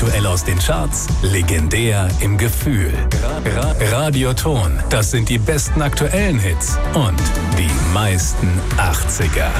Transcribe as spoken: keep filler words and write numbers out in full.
Aktuell aus den Charts, legendär im Gefühl. Radioton, das sind die besten aktuellen Hits und die meisten achtziger.